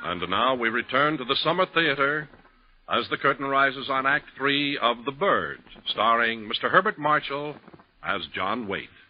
And now we return to the Summer Theater as the curtain rises on Act 3 of The Bird, starring Mr. Herbert Marshall as John Waite.